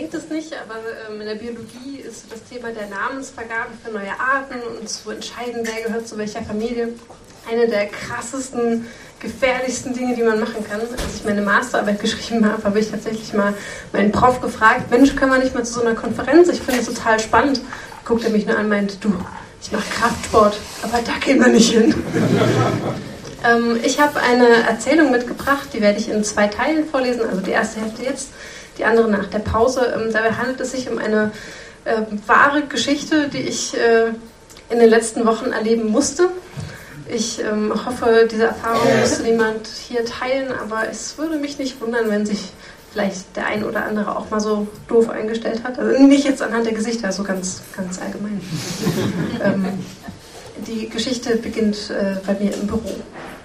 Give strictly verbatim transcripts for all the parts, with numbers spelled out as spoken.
denkt es nicht, aber ähm, in der Biologie ist das Thema der Namensvergabe für neue Arten und zu entscheiden, wer gehört zu welcher Familie, eine der krassesten, gefährlichsten Dinge, die man machen kann. Als ich meine Masterarbeit geschrieben habe, habe ich tatsächlich mal meinen Prof gefragt, Mensch, können wir nicht mal zu so einer Konferenz? Ich finde es total spannend. Guckt er mich nur an und meint, du, ich mache Kraftsport, aber da gehen wir nicht hin. ähm, ich habe eine Erzählung mitgebracht, die werde ich in zwei Teilen vorlesen, also die erste Hälfte jetzt, die andere nach der Pause. Ähm, dabei handelt es sich um eine äh, wahre Geschichte, die ich äh, in den letzten Wochen erleben musste. Ich ähm, hoffe, diese Erfahrung müsste niemand hier teilen, aber es würde mich nicht wundern, wenn sich vielleicht der ein oder andere auch mal so doof eingestellt hat. Also nicht jetzt anhand der Gesichter, so ganz, ganz allgemein. ähm, die Geschichte beginnt äh, bei mir im Büro.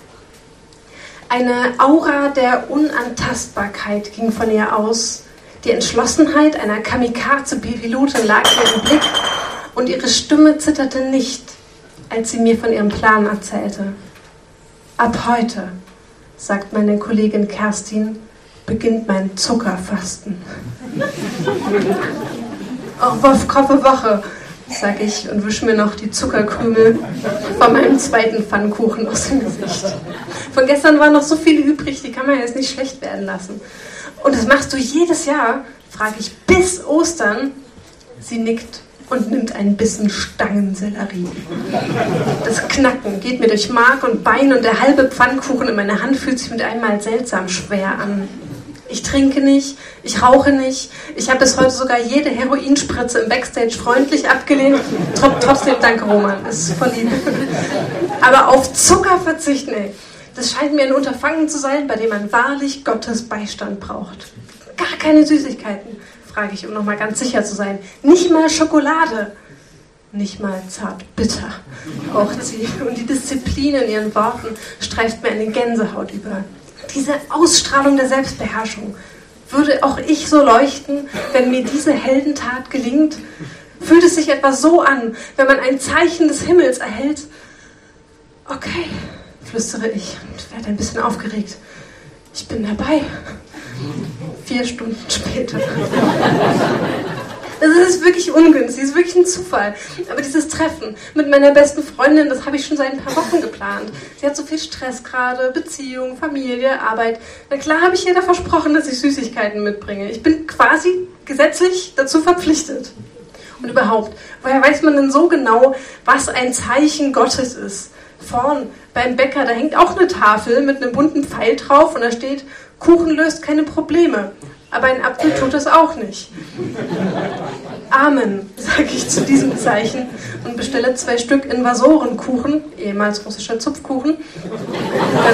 Eine Aura der Unantastbarkeit ging von ihr aus. Die Entschlossenheit einer Kamikaze-Pilotin lag ihr im Blick und ihre Stimme zitterte nicht, als sie mir von ihrem Plan erzählte. Ab heute, sagt meine Kollegin Kerstin, beginnt mein Zuckerfasten. Auch auf Kopfe Woche, sage ich und wische mir noch die Zuckerkrümel von meinem zweiten Pfannkuchen aus dem Gesicht. Von gestern war noch so viel übrig, die kann man jetzt nicht schlecht werden lassen. Und das machst du jedes Jahr, frage ich, bis Ostern. Sie nickt und nimmt einen Bissen Stangensellerie. Das Knacken geht mir durch Mark und Bein und der halbe Pfannkuchen in meiner Hand fühlt sich mit einmal seltsam schwer an. Ich trinke nicht, ich rauche nicht, ich habe bis heute sogar jede Heroinspritze im Backstage freundlich abgelehnt. Trotzdem danke Roman, ist voll lieb. Aber auf Zucker verzichten, ey, das scheint mir ein Unterfangen zu sein, bei dem man wahrlich Gottes Beistand braucht. Gar keine Süßigkeiten, frage ich, um nochmal ganz sicher zu sein. Nicht mal Schokolade. Nicht mal zart bitter, haucht sie. Und die Disziplin in ihren Worten streift mir eine Gänsehaut über. Diese Ausstrahlung der Selbstbeherrschung. Würde auch ich so leuchten, wenn mir diese Heldentat gelingt? Fühlt es sich etwa so an, wenn man ein Zeichen des Himmels erhält? Okay, flüstere ich und werde ein bisschen aufgeregt. Ich bin dabei. Vier Stunden später. Das ist wirklich ungünstig, das ist wirklich ein Zufall. Aber dieses Treffen mit meiner besten Freundin, das habe ich schon seit ein paar Wochen geplant. Sie hat so viel Stress gerade, Beziehung, Familie, Arbeit. Na klar habe ich ihr da versprochen, dass ich Süßigkeiten mitbringe. Ich bin quasi gesetzlich dazu verpflichtet. Und überhaupt, woher weiß man denn so genau, was ein Zeichen Gottes ist? Vorn beim Bäcker, da hängt auch eine Tafel mit einem bunten Pfeil drauf und da steht, Kuchen löst keine Probleme. Aber ein Apfel tut das auch nicht. Amen, sage ich zu diesem Zeichen und bestelle zwei Stück Invasorenkuchen, ehemals russischer Zupfkuchen. Dann,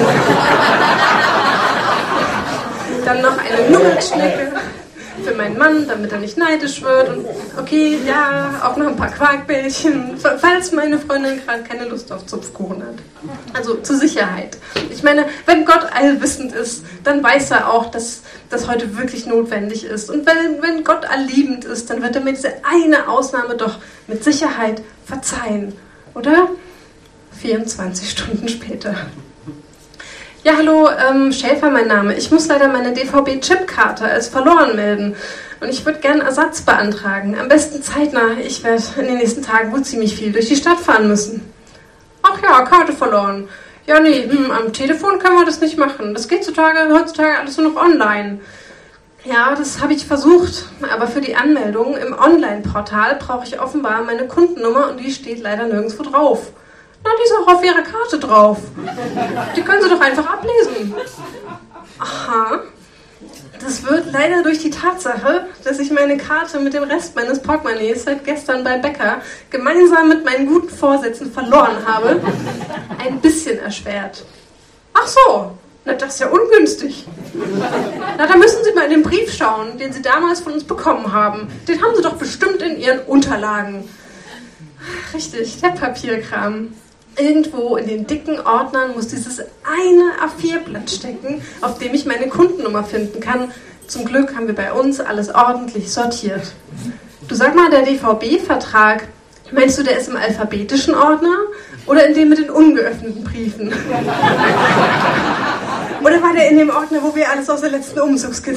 dann noch eine Nudelschnecke für meinen Mann, damit er nicht neidisch wird. Und okay, ja, auch noch ein paar Quarkbällchen, falls meine Freundin gerade keine Lust auf Zupfkuchen hat. Also zur Sicherheit. Ich meine, wenn Gott allwissend ist, dann weiß er auch, dass das heute wirklich notwendig ist. Und wenn, wenn Gott allliebend ist, dann wird er mir diese eine Ausnahme doch mit Sicherheit verzeihen. Oder? vierundzwanzig Stunden später. Ja, hallo, ähm, Schäfer mein Name. Ich muss leider meine D V B-Chipkarte als verloren melden. Und ich würde gerne Ersatz beantragen. Am besten zeitnah. Ich werde in den nächsten Tagen wohl ziemlich viel durch die Stadt fahren müssen. Ach ja, Karte verloren. Ja, nee, hm, am Telefon können wir das nicht machen. Das geht heutzutage, heutzutage alles nur noch online. Ja, das habe ich versucht. Aber für die Anmeldung im Online-Portal brauche ich offenbar meine Kundennummer und die steht leider nirgendwo drauf. Na, die ist auch auf Ihrer Karte drauf. Die können Sie doch einfach ablesen. Aha. Das wird leider durch die Tatsache, dass ich meine Karte mit dem Rest meines Portemonnaies seit gestern bei Bäcker gemeinsam mit meinen guten Vorsätzen verloren habe, ein bisschen erschwert. Ach so, na das ist ja ungünstig. Na, da müssen Sie mal in den Brief schauen, den Sie damals von uns bekommen haben. Den haben Sie doch bestimmt in Ihren Unterlagen. Richtig, der Papierkram. Irgendwo in den dicken Ordnern muss dieses eine A vier Blatt stecken, auf dem ich meine Kundennummer finden kann. Zum Glück haben wir bei uns alles ordentlich sortiert. Du sag mal, der D V B-Vertrag, meinst du, der ist im alphabetischen Ordner oder in dem mit den ungeöffneten Briefen? Oder war der in dem Ordner, wo wir alles aus der letzten Umzugskiste